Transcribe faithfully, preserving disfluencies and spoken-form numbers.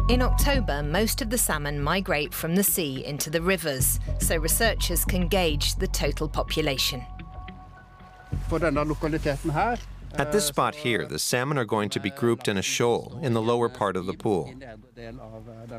In October, most of the salmon migrate from the sea into the rivers, so researchers can gauge the total population. At this spot here, the salmon are going to be grouped in a shoal in the lower part of the pool.